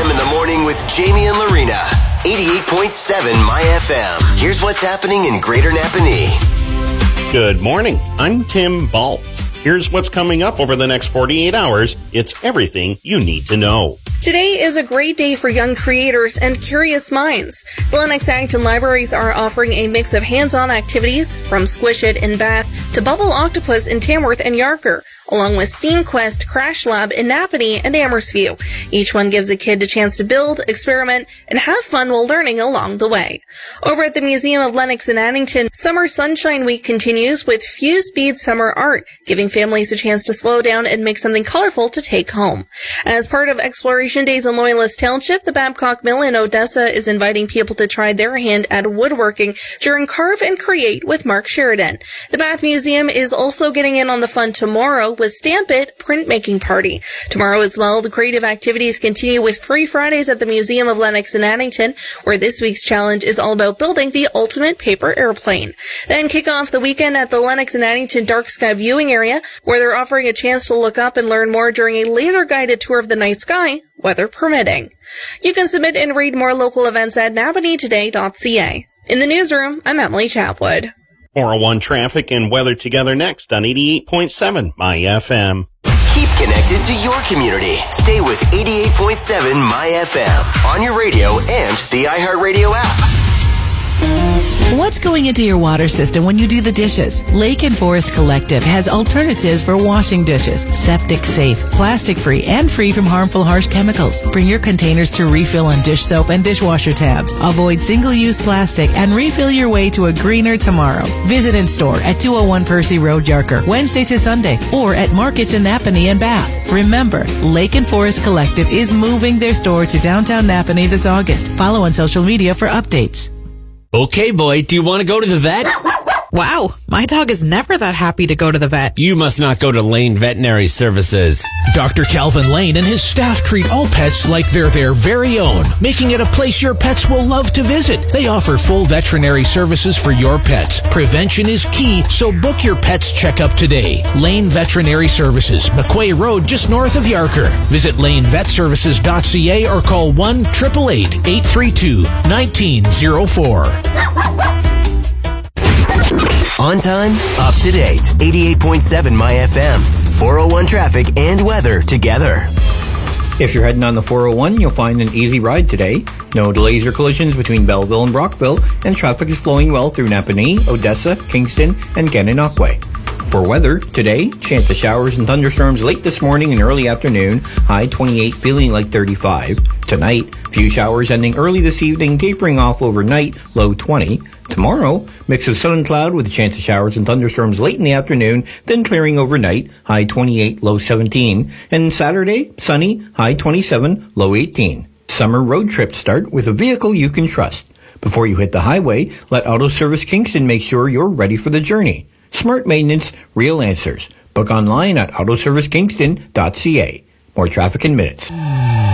a.m. in the morning with Jamie and Lorena. 88.7 My FM. Here's what's happening in Greater Napanee. Good morning. I'm Tim Baltz. Here's what's coming up over the next 48 hours. It's everything you need to know. Today is a great day for young creators and curious minds. The Lennox Acton Libraries are offering a mix of hands-on activities, from Squish It in Bath to Bubble Octopus in Tamworth and Yarker, along with Steam Quest Crash Lab in Napanee and Amherstview. Each one gives a kid a chance to build, experiment, and have fun while learning along the way. Over at the Museum of Lennox in Addington, Summer Sunshine Week continues with Fused Bead Summer Art, giving families a chance to slow down and make something colorful to take home. As part of Exploration Days in Loyalist Township, the Babcock Mill in Odessa is inviting people to try their hand at woodworking during Carve and Create with Mark Sheridan. The Bath Museum is also getting in on the fun tomorrow with Stamp It Printmaking Party. Tomorrow as well, the creative activities continue with Free Fridays at the Museum of Lennox in Addington, where this week's challenge is all about building the ultimate paper airplane. Then kick off the weekend at the Lennox in Addington Dark Sky Viewing Area, where they're offering a chance to look up and learn more during a laser-guided tour of the night sky, weather permitting. You can submit and read more local events at napaneetoday.ca. In the newsroom, I'm Emily Chapwood. 401 traffic and weather together next on 88.7 My FM. Keep connected to your community. Stay with 88.7 My FM on your radio and the iHeartRadio app. What's going into your water system when you do the dishes? Lake and Forest Collective has alternatives for washing dishes. Septic safe, plastic free, and free from harmful harsh chemicals. Bring your containers to refill on dish soap and dishwasher tabs. Avoid single-use plastic and refill your way to a greener tomorrow. Visit in store at 201 Percy Road, Yarker, Wednesday to Sunday, or at markets in Napanee and Bath. Remember, Lake and Forest Collective is moving their store to downtown Napanee this August. Follow on social media for updates. Okay, boy, do you want to go to the vet? Wow, my dog is never that happy to go to the vet. You must not go to Lane Veterinary Services. Dr. Calvin Lane and his staff treat all pets like they're their very own, making it a place your pets will love to visit. They offer full veterinary services for your pets. Prevention is key, so book your pet's checkup today. Lane Veterinary Services, McQuay Road, just north of Yarker. Visit lanevetservices.ca or call 1-888-832-1904. On time, up to date. 88.7 My FM. 401 traffic and weather together. If you're heading on the 401, you'll find an easy ride today. No delays or collisions between Belleville and Brockville, and traffic is flowing well through Napanee, Odessa, Kingston, and Gananoque. For weather, today, chance of showers and thunderstorms late this morning and early afternoon, high 28, feeling like 35. Tonight, few showers ending early this evening, tapering off overnight, low 20. Tomorrow, mix of sun and cloud with a chance of showers and thunderstorms late in the afternoon, then clearing overnight, high 28, low 17. And Saturday, sunny, high 27, low 18. Summer road trips start with a vehicle you can trust. Before you hit the highway, let Auto Service Kingston make sure you're ready for the journey. Smart maintenance, real answers. Book online at autoservicekingston.ca. More traffic in minutes.